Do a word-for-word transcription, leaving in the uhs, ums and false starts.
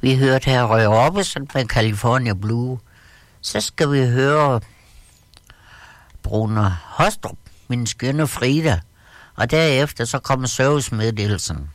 Vi hørte her Roy Orbison med California Blue. Så skal vi høre Bruno Hostrup, Min skønne Frida. Og derefter så kommer servicemeddelelsen.